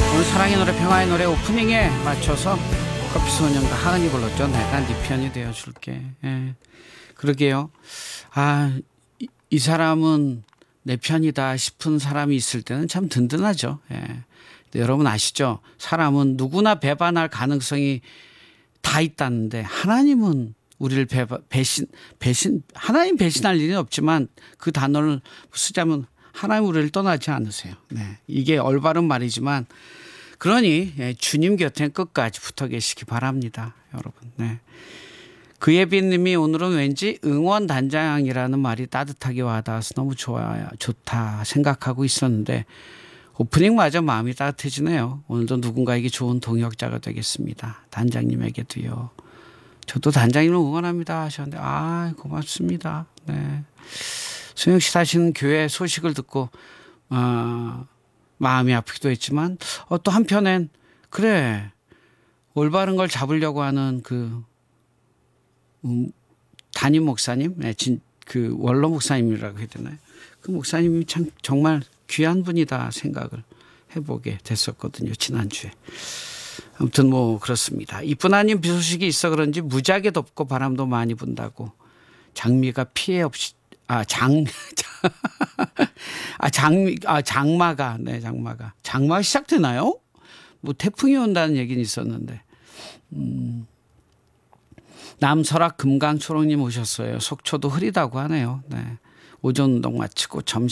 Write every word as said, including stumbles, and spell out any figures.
오늘 사랑의 노래 평화의 노래 오프닝에 맞춰서 커피소년과 하은이 불렀죠. 내가 네 편이 되어줄게. 예. 그러게요. 아, 이, 이 사람은 내 편이다 싶은 사람이 있을 때는 참 든든하죠. 예. 여러분 아시죠? 사람은 누구나 배반할 가능성이 다 있다는데 하나님은 우리를 배반, 배신, 배신, 하나님 배신할 일은 없지만 그 단어를 쓰자면 하나님 우리를 떠나지 않으세요. 네. 이게 올바른 말이지만 그러니 주님 곁에 끝까지 붙어 계시기 바랍니다. 여러분. 네. 그예빈님이 오늘은 왠지 응원단장이라는 말이 따뜻하게 와닿아서 너무 좋아요. 좋다 생각하고 있었는데 오프닝마저 마음이 따뜻해지네요. 오늘도 누군가에게 좋은 동역자가 되겠습니다. 단장님에게도요. 저도 단장님을 응원합니다 하셨는데 아 고맙습니다. 네. 수영 씨 사시는 교회 소식을 듣고 어, 마음이 아프기도 했지만 어, 또 한편엔 그래 올바른 걸 잡으려고 하는 그 음, 담임 목사님, 네, 진, 그 원로 목사님이라고 해야 되나요? 그 목사님이 참 정말 귀한 분이다 생각을 해보게 됐었거든요. 지난주에. 아무튼 뭐 그렇습니다. 이쁜 아님 비 소식이 있어 그런지 무지하게 덥고 바람도 많이 분다고 장미가 피해 없이 아, 장, 아, 장, 아, 장마가, 네, 장마가. 장마가 시작되나요? 뭐 태풍이 온다는 얘기는 있었는데. 음. 남설악 금강초롱님 오셨어요. 속초도 흐리다고 하네요. 네. 오전 운동 마치고 점심